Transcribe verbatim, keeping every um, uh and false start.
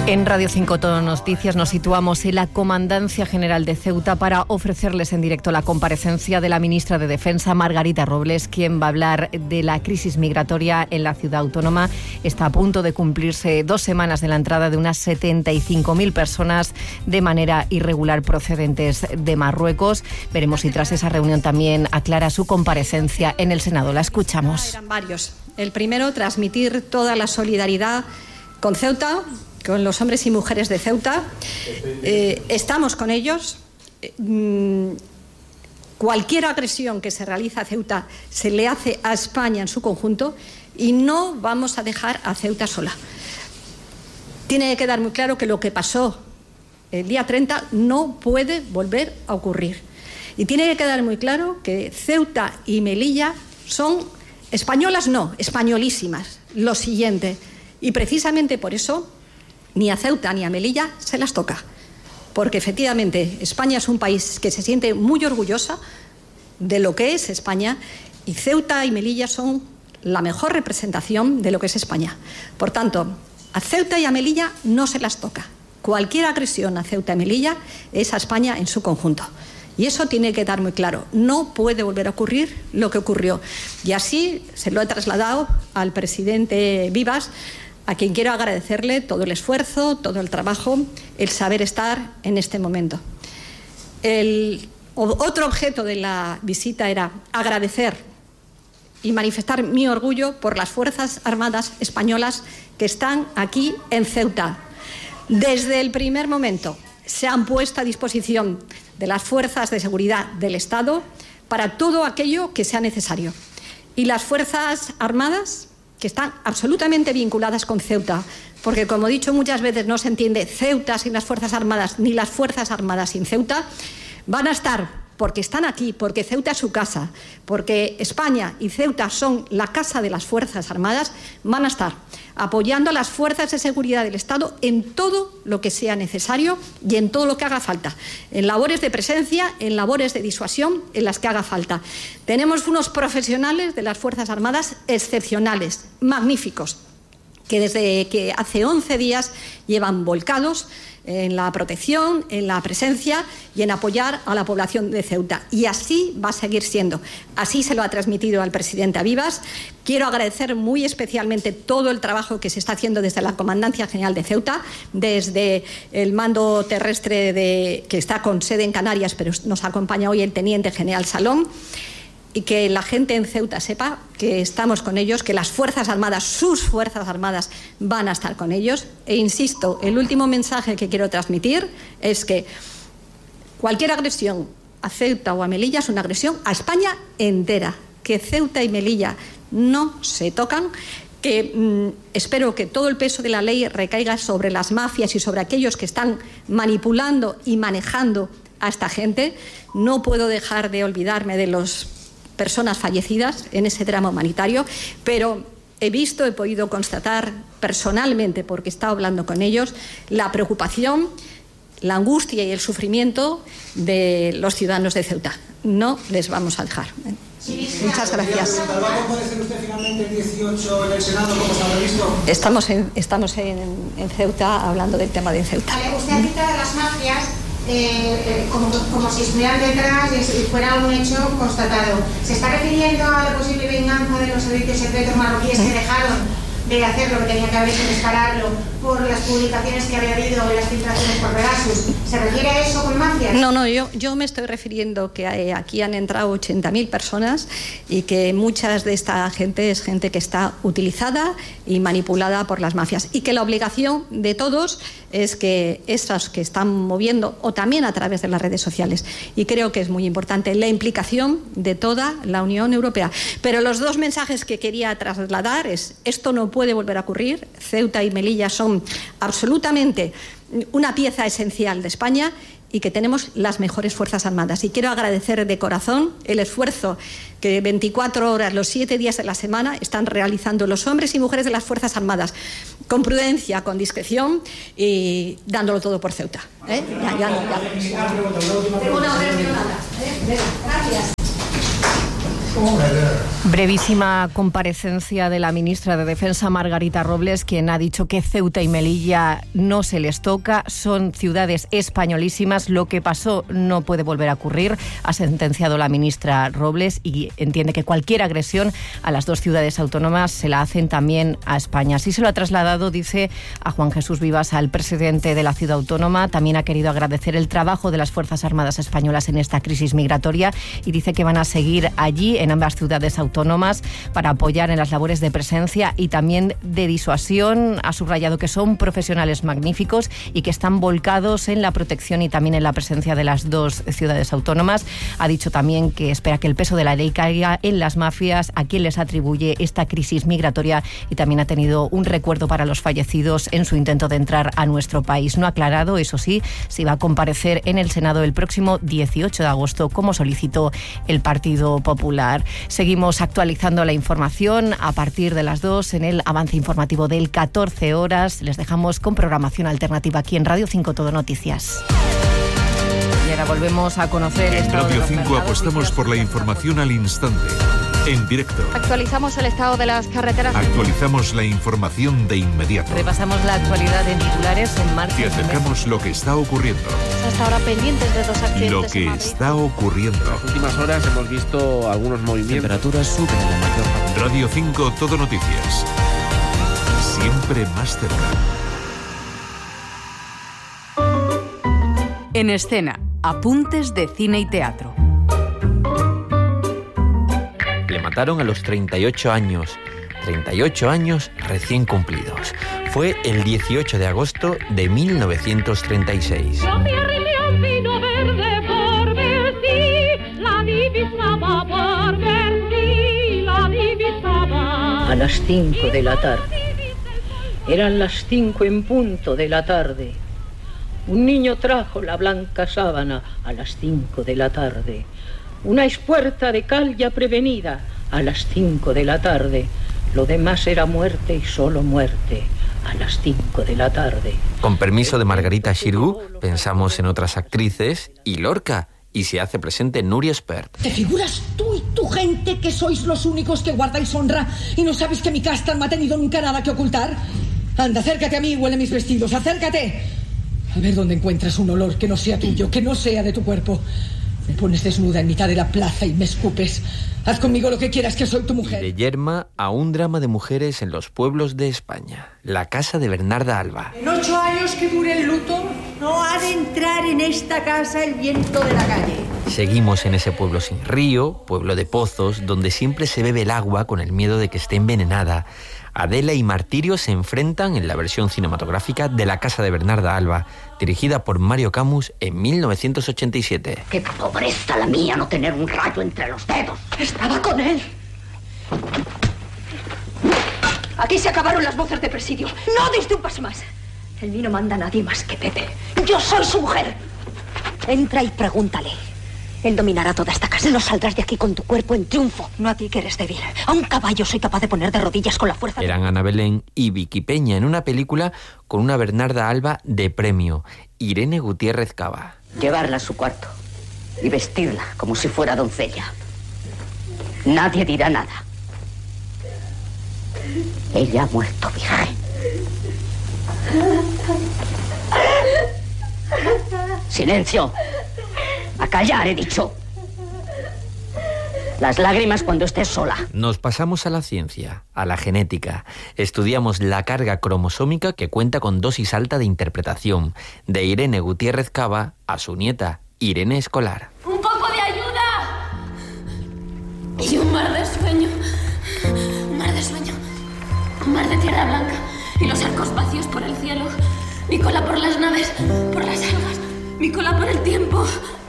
En Radio cinco Todo Noticias nos situamos en la Comandancia General de Ceuta para ofrecerles en directo la comparecencia de la ministra de Defensa, Margarita Robles, quien va a hablar de la crisis migratoria en la ciudad autónoma. Está a punto de cumplirse dos semanas de la entrada de unas setenta y cinco mil personas de manera irregular procedentes de Marruecos. Veremos si tras esa reunión también aclara su comparecencia en el Senado. La escuchamos. Eran varios. El primero, transmitir toda la solidaridad con Ceuta, con los hombres y mujeres de Ceuta. Eh, estamos con ellos. Eh, cualquier agresión que se realiza a Ceuta se le hace a España en su conjunto y no vamos a dejar a Ceuta sola. Tiene que quedar muy claro que lo que pasó el día treinta no puede volver a ocurrir. Y tiene que quedar muy claro que Ceuta y Melilla son españolas, no, españolísimas. Lo siguiente. Y precisamente por eso ni a Ceuta ni a Melilla se las toca, porque efectivamente España es un país que se siente muy orgullosa de lo que es España y Ceuta y Melilla son la mejor representación de lo que es España. Por tanto, a Ceuta y a Melilla no se las toca. Cualquier agresión a Ceuta y Melilla es a España en su conjunto. Y eso tiene que quedar muy claro. No puede volver a ocurrir lo que ocurrió. Y así se lo he trasladado al presidente Vivas, a quien quiero agradecerle todo el esfuerzo, todo el trabajo, el saber estar en este momento. El otro objeto de la visita era agradecer y manifestar mi orgullo por las Fuerzas Armadas españolas que están aquí en Ceuta. Desde el primer momento se han puesto a disposición de las fuerzas de seguridad del Estado para todo aquello que sea necesario. Y las Fuerzas Armadas, que están absolutamente vinculadas con Ceuta, porque, como he dicho muchas veces, no se entiende Ceuta sin las Fuerzas Armadas, ni las Fuerzas Armadas sin Ceuta, van a estar, porque están aquí, porque Ceuta es su casa, porque España y Ceuta son la casa de las Fuerzas Armadas, van a estar apoyando a las fuerzas de seguridad del Estado en todo lo que sea necesario y en todo lo que haga falta, en labores de presencia, en labores de disuasión, en las que haga falta. Tenemos unos profesionales de las Fuerzas Armadas excepcionales, magníficos, que desde que hace once días llevan volcados en la protección, en la presencia y en apoyar a la población de Ceuta. Y así va a seguir siendo. Así se lo ha transmitido al presidente a Vivas. Quiero agradecer muy especialmente todo el trabajo que se está haciendo desde la Comandancia General de Ceuta, desde el mando terrestre de, que está con sede en Canarias, pero nos acompaña hoy el Teniente General Salón. Y que la gente en Ceuta sepa que estamos con ellos, que las Fuerzas Armadas, sus Fuerzas Armadas, van a estar con ellos. E insisto, el último mensaje que quiero transmitir es que cualquier agresión a Ceuta o a Melilla es una agresión a España entera. Que Ceuta y Melilla no se tocan, que mmm, espero que todo el peso de la ley recaiga sobre las mafias y sobre aquellos que están manipulando y manejando a esta gente. No puedo dejar de olvidarme de los personas fallecidas en ese drama humanitario, pero he visto, he podido constatar personalmente, porque he estado hablando con ellos, la preocupación, la angustia y el sufrimiento de los ciudadanos de Ceuta. No les vamos a dejar. Sí, Muchas gracias. ¿Va a comparecer usted finalmente el dieciocho en el Senado, como se ha previsto? Estamos en, estamos en, en Ceuta hablando del tema de Ceuta. Vale, usted ha citado a las mafias eh, eh, como, como si estuvieran detrás y fuera un hecho constatado. ¿Se está refiriendo a la posible venganza de los servicios secretos marroquíes que dejaron de hacer lo que tenía que haber hecho, dispararlo, por las publicaciones que había habido y las filtraciones por Pegasus? ¿Se refiere a eso con mafias? No, no, yo, yo me estoy refiriendo que eh, aquí han entrado ochenta mil personas y que muchas de esta gente es gente que está utilizada y manipulada por las mafias, y que la obligación de todos es que esas que están moviendo, o también a través de las redes sociales, y creo que es muy importante la implicación de toda la Unión Europea. Pero los dos mensajes que quería trasladar es: esto no puede volver a ocurrir. Ceuta y Melilla son absolutamente una pieza esencial de España y que tenemos las mejores Fuerzas Armadas. Y quiero agradecer de corazón el esfuerzo que veinticuatro horas, los siete días de la semana, están realizando los hombres y mujeres de las Fuerzas Armadas, con prudencia, con discreción y dándolo todo por Ceuta. ¿Eh? Ya, ya, ya. Tengo una otra pregunta. Gracias. Brevísima comparecencia de la ministra de Defensa, Margarita Robles, quien ha dicho que Ceuta y Melilla no se les toca, son ciudades españolísimas, lo que pasó no puede volver a ocurrir, ha sentenciado la ministra Robles, y entiende que cualquier agresión a las dos ciudades autónomas se la hacen también a España. Así se lo ha trasladado, dice, a Juan Jesús Vivas, al presidente de la ciudad autónoma. También ha querido agradecer el trabajo de las Fuerzas Armadas españolas en esta crisis migratoria y dice que van a seguir allí en ambas ciudades autónomas para apoyar en las labores de presencia y también de disuasión. Ha subrayado que son profesionales magníficos y que están volcados en la protección y también en la presencia de las dos ciudades autónomas. Ha dicho también que espera que el peso de la ley caiga en las mafias a quien les atribuye esta crisis migratoria, y también ha tenido un recuerdo para los fallecidos en su intento de entrar a nuestro país. No ha aclarado, eso sí, si va a comparecer en el Senado el próximo dieciocho de agosto, como solicitó el Partido Popular. Seguimos actualizando la información a partir de las dos en el avance informativo del catorce horas. Les dejamos con programación alternativa aquí en Radio cinco Todo Noticias. Y ahora volvemos a conocer... En Radio cinco apostamos por la información al instante, en directo. Actualizamos el estado de las carreteras. Actualizamos la información de inmediato. Repasamos la actualidad en titulares en marcha. Te acercamos lo que está ocurriendo. Hasta ahora pendientes de dos accidentes. Lo que está ocurriendo. En las últimas horas hemos visto algunos movimientos. Temperaturas suben en la mayor parte. Radio cinco Todo Noticias. Siempre más cerca. En escena, apuntes de cine y teatro. Le mataron a los treinta y ocho años. treinta y ocho años recién cumplidos. Fue el dieciocho de agosto de mil novecientos treinta y seis. A las cinco de la tarde. Eran las cinco en punto de la tarde. Un niño trajo la blanca sábana a las cinco de la tarde. Una espuerta de cal ya prevenida a las cinco de la tarde. Lo demás era muerte y solo muerte a las cinco de la tarde. Con permiso de Margarita Xirgu, pensamos en otras actrices y Lorca. Y se hace presente Núria Espert. ¿Te figuras tú y tu gente que sois los únicos que guardáis honra y no sabéis que mi casta no ha tenido nunca nada que ocultar? Anda, acércate a mí y huele mis vestidos, acércate. A ver dónde encuentras un olor que no sea tuyo, que no sea de tu cuerpo. Me pones desnuda en mitad de la plaza y me escupes. Haz conmigo lo que quieras, que soy tu mujer. De Yerma a un drama de mujeres en los pueblos de España. La casa de Bernarda Alba. En ocho años que dure el luto, no ha de entrar en esta casa el viento de la calle. Seguimos en ese pueblo sin río, pueblo de pozos, donde siempre se bebe el agua con el miedo de que esté envenenada. Adela y Martirio se enfrentan en la versión cinematográfica de La casa de Bernarda Alba, dirigida por Mario Camus en mil novecientos ochenta y siete. ¡Qué pobreza la mía no tener un rayo entre los dedos! ¡Estaba con él! Aquí se acabaron las voces de presidio. ¡No deis un paso más! En mí no manda nadie más que Pepe. ¡Yo soy su mujer! Entra y pregúntale. Él dominará toda esta casa. No saldrás de aquí con tu cuerpo en triunfo. No a ti, que eres débil. A un caballo soy capaz de poner de rodillas con la fuerza. Eran Ana Belén y Vicky Peña en una película con una Bernarda Alba de premio, Irene Gutiérrez Cava. Llevarla a su cuarto y vestirla como si fuera doncella. Nadie dirá nada. Ella ha muerto virgen. ¡Silencio! ¡A callar, he dicho! Las lágrimas cuando estés sola. Nos pasamos a la ciencia, a la genética. Estudiamos la carga cromosómica que cuenta con dosis alta de interpretación, de Irene Gutiérrez Cava a su nieta, Irene Escolar. ¡Un poco de ayuda! Y un mar de sueño. Un mar de sueño. Un mar de tierra blanca. Y los arcos vacíos por el cielo. Mi cola por las naves, por las algas. Mi cola por el tiempo.